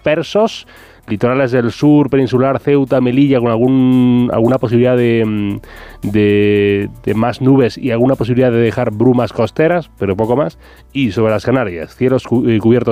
dispersos, litorales del sur, peninsular, Ceuta, Melilla, con alguna posibilidad de más nubes y alguna posibilidad de dejar brumas costeras, pero poco más. Y sobre las Canarias, cielos cubiertos